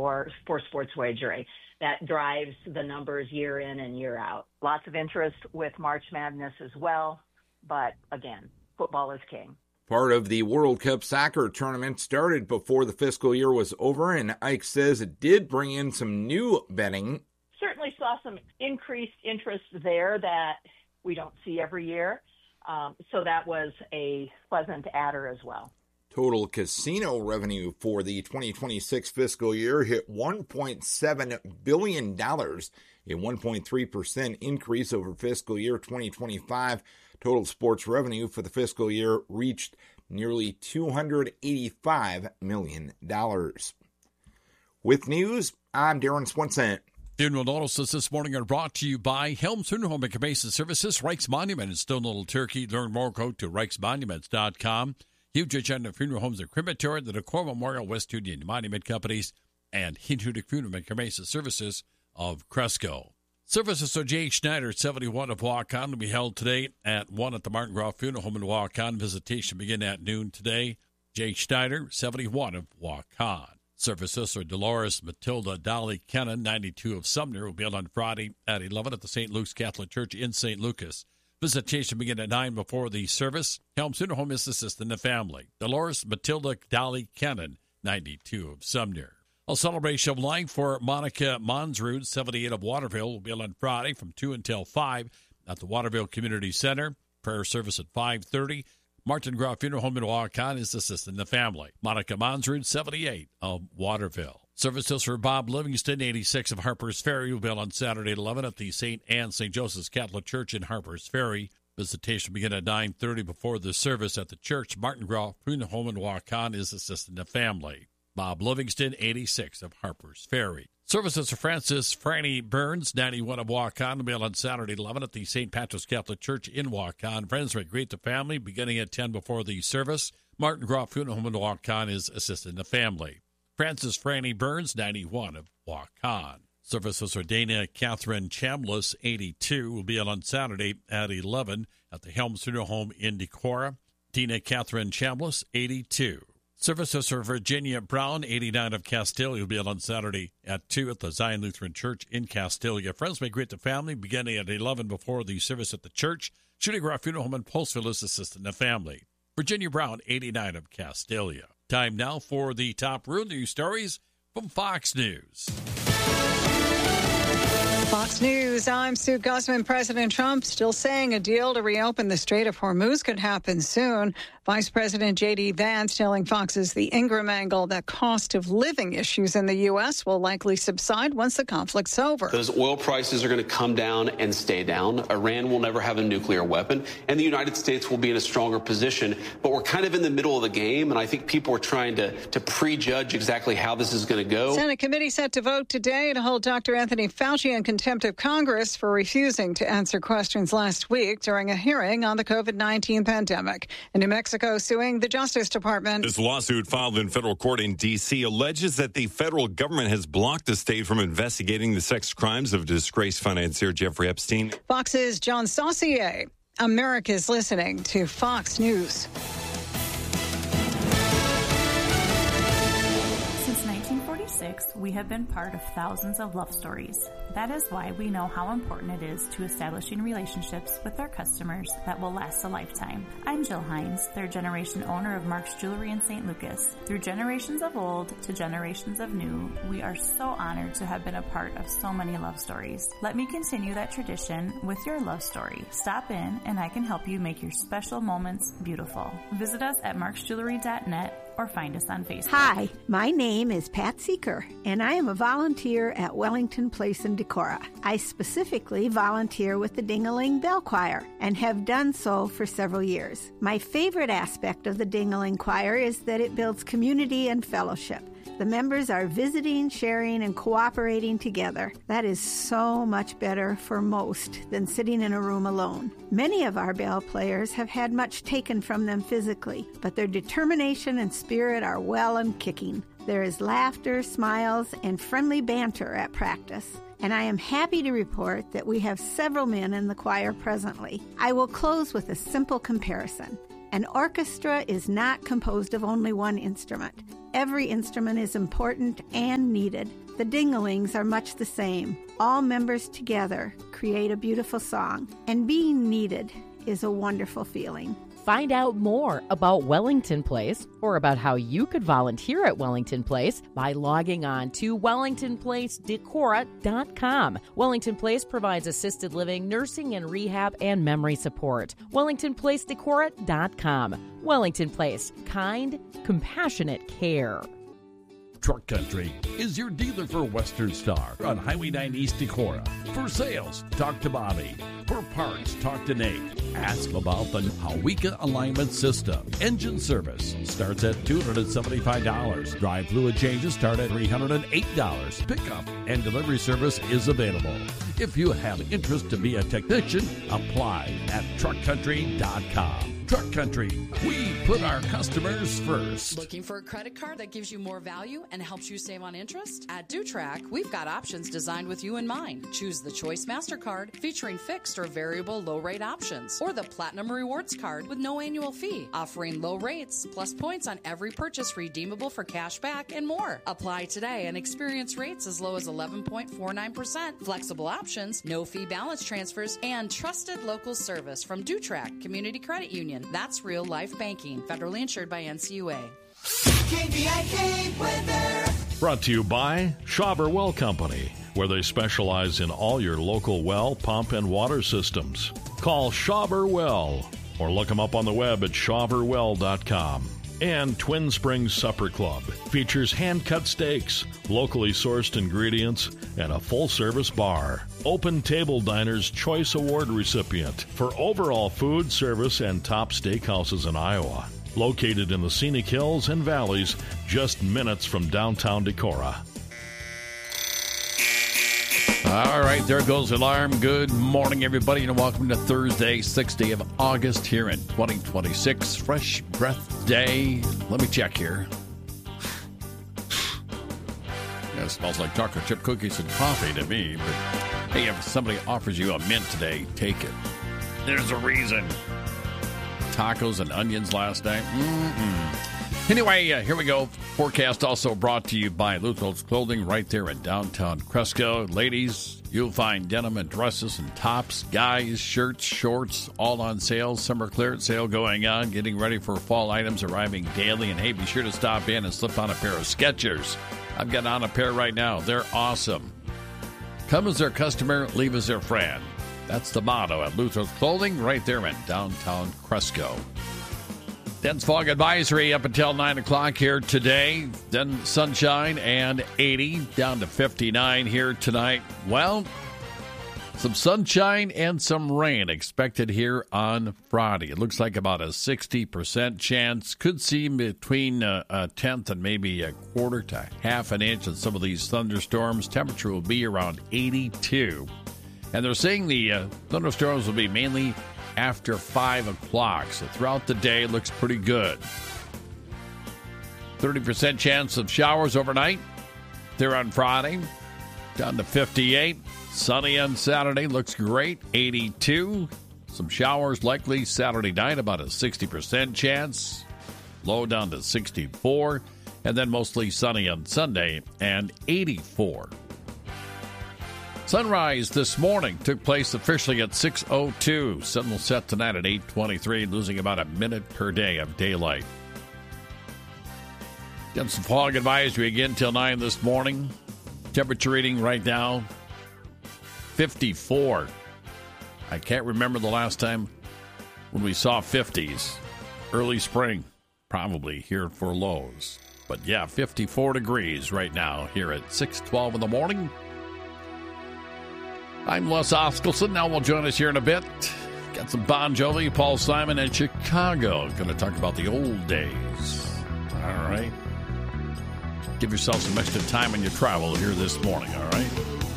for sports wagering. That drives the numbers year in and year out. Lots of interest with March Madness as well. But again, football is king. Part of the World Cup soccer tournament started before the fiscal year was over, and Ike says it did bring in some new betting. Certainly saw some increased interest there that we don't see every year. So that was a pleasant adder as well. Total casino revenue for the 2026 fiscal year hit $1.7 billion, a 1.3% increase over fiscal year 2025. Total sports revenue for the fiscal year reached nearly $285 million. With news, I'm Darren Swenson. Funeral notices this morning are brought to you by Helms Funeral Home and Cremation Services, Reichs Monument in Stone Little Turkey. Learn more, go to reichsmonuments.com. Huge Agenda Funeral Homes and Crematory, the Decor Memorial, West Union Monument Companies, and Hindudic Funeral and Cremation Services of Cresco. Services of Jay Schneider, 71 of Waukon, will be held today at 1 at the Martin Groff Funeral Home in Waukon. Visitation begin at noon today. Jay Schneider, 71 of Waukon. Services are Dolores Matilda Dolly Kennan, 92 of Sumner, will be held on Friday at 11 at the St. Luke's Catholic Church in St. Lucas. Visitation begin at 9 before the service. Helms Funeral Home is assisting the family. Dolores Matilda Dolly Kennan, 92 of Sumner. A celebration of life for Monica Monsrud, 78 of Waterville, will be held on Friday from 2 until 5 at the Waterville Community Center. Prayer service at 5:30. Martin Groff Funeral Home in Waukon is assisting the family. Monica Monsrud, 78 of Waterville. Services for Bob Livingston, 86 of Harper's Ferry, will be held on Saturday at 11 at the St. Anne St. Joseph's Catholic Church in Harper's Ferry. Visitation begin at 9:30 before the service at the church. Martin Groff Funeral Home in Waukon is assisting the family. Bob Livingston, 86 of Harper's Ferry. Services for Francis Franny Burns, 91 of Waukon, will be held on Saturday at 11 at the St. Patrick's Catholic Church in Waukon. Friends will greet the family beginning at 10 before the service. Martin Groff Funeral Home in Waukon is assisting the family. Francis Franny Burns, 91 of Waukon. Services for Dana Catherine Chambliss, 82, will be held on Saturday at 11 at the Helms Funeral Home in Decorah. Dana Catherine Chambliss, 82. Services for Virginia Brown, 89 of Castilia, will be held on Saturday at 2 at the Zion Lutheran Church in Castilia. Friends may greet the family beginning at 11 before the service at the church. Shooting Groff Funeral Home in Postville is assisting the family. Virginia Brown, 89 of Castilia. Time now for the top real news stories from Fox News. Fox News, I'm Sue Guzman. President Trump still saying a deal to reopen the Strait of Hormuz could happen soon. Vice President J.D. Vance telling Fox's The Ingram Angle that cost of living issues in the U.S. will likely subside once the conflict's over. Those oil prices are going to come down and stay down. Iran will never have a nuclear weapon, and the United States will be in a stronger position. But we're kind of in the middle of the game, and I think people are trying to prejudge exactly how this is going to go. Senate committee set to vote today to hold Dr. Anthony Fauci in contempt of Congress for refusing to answer questions last week during a hearing on the COVID-19 pandemic. In New Mexico, suing the Justice Department. This lawsuit filed in federal court in D.C. alleges that the federal government has blocked the state from investigating the sex crimes of disgraced financier Jeffrey Epstein. Fox's John Saucier. America's listening to Fox News. Since 1946, we have been part of thousands of love stories. That is why we know how important it is to establishing relationships with our customers that will last a lifetime. I'm Jill Hines, third-generation owner of Mark's Jewelry in St. Lucas. Through generations of old to generations of new, we are so honored to have been a part of so many love stories. Let me continue that tradition with your love story. Stop in and I can help you make your special moments beautiful. Visit us at marksjewelry.net or find us on Facebook. Hi, my name is Pat Seeker, and I am a volunteer at Wellington Place in Decorah. I specifically volunteer with the Ding-a-Ling Bell Choir and have done so for several years. My favorite aspect of the Ding-a-Ling Choir is that it builds community and fellowship. The members are visiting, sharing, and cooperating together. That is so much better for most than sitting in a room alone. Many of our bell players have had much taken from them physically, but their determination and spirit are well and kicking. There is laughter, smiles, and friendly banter at practice. And I am happy to report that we have several men in the choir presently. I will close with a simple comparison. An orchestra is not composed of only one instrument. Every instrument is important and needed. The Dingalings are much the same. All members together create a beautiful song, and being needed is a wonderful feeling. Find out more about Wellington Place or about how you could volunteer at Wellington Place by logging on to WellingtonPlaceDecora.com. Wellington Place provides assisted living, nursing and rehab, and memory support. WellingtonPlaceDecora.com. Wellington Place, kind, compassionate care. Truck Country is your dealer for Western Star on Highway 9 East Decorah. For sales, talk to Bobby. For parts, talk to Nate. Ask about the Hawika alignment system. Engine service starts at $275. Drive fluid changes start at $308. Pickup and delivery service is available. If you have interest to be a technician, apply at truckcountry.com. Truck Country, we put our customers first. Looking for a credit card that gives you more value and helps you save on interest? At DuTrack, we've got options designed with you in mind. Choose the Choice MasterCard featuring fixed or variable low-rate options, or the Platinum Rewards Card with no annual fee, offering low rates plus points on every purchase redeemable for cash back and more. Apply today and experience rates as low as 11.49%, flexible options, no fee balance transfers, and trusted local service from DuTrack Community Credit Union. That's real life banking. Federally insured by NCUA. KVIK weather. Brought to you by Schauber Well Company, where they specialize in all your local well, pump, and water systems. Call Schauber Well or look them up on the web at schauberwell.com. And Twin Springs Supper Club features hand-cut steaks, locally sourced ingredients, and a full-service bar. Open Table Diner's Choice Award recipient for overall food, service, and top steakhouses in Iowa. Located in the scenic hills and valleys, just minutes from downtown Decorah. All right, there goes the alarm. Good morning, everybody, and welcome to Thursday, 6th day of August here in 2026. Fresh Breath Day. Let me check here. Yeah, it smells like chocolate chip cookies and coffee to me, but hey, if somebody offers you a mint today, take it. There's a reason. Tacos and onions last night. Anyway, here we go. Forecast also brought to you by Luthol's Clothing right there in downtown Cresco. Ladies, you'll find denim and dresses and tops, guys, shirts, shorts, all on sale. Summer clearance sale going on. Getting ready for fall items arriving daily. And hey, be sure to stop in and slip on a pair of Skechers. I've got on a pair right now. They're awesome. Come as their customer, leave as their friend. That's the motto at Luther's Clothing right there in downtown Cresco. Dense fog advisory up until 9 o'clock here today. Then sunshine and 80 down to 59 here tonight. Well, some sunshine and some rain expected here on Friday. It looks like about a 60% chance. Could see between a tenth and maybe a quarter to half an inch in some of these thunderstorms. Temperature will be around 82. And they're saying the thunderstorms will be mainly after 5 o'clock. So throughout the day, it looks pretty good. 30% chance of showers overnight there on Friday. Down to 58. Sunny on Saturday. Looks great. 82. Some showers likely Saturday night. About a 60% chance. Low down to 64. And then mostly sunny on Sunday and 84. Sunrise this morning took place officially at 6:02. Sun will set tonight at 8:23, losing about a minute per day of daylight. Got some fog advisory again till 9 this morning. Temperature reading right now, 54. I can't remember the last time when we saw 50s. Early spring, probably here for lows. But yeah, 54 degrees right now here at 6:12 in the morning. I'm Les Oskelson. Now will join us here in a bit. Got some Bon Jovi, Paul Simon, and Chicago. Going to talk about the old days. All right. Give yourself some extra time in your travel here this morning, all right?